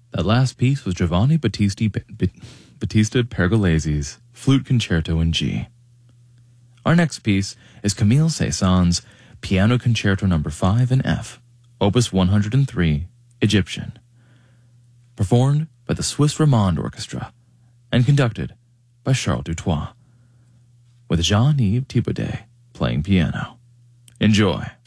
That last piece was Giovanni Battista Pergolese's Flute Concerto in G. Our next piece is Camille Saint-Saëns' Piano Concerto No. 5 in F, Opus 103, Egyptian, performed by the Swiss Romande Orchestra and conducted by Charles Dutoit, with Jean-Yves Thibaudet playing piano. Enjoy.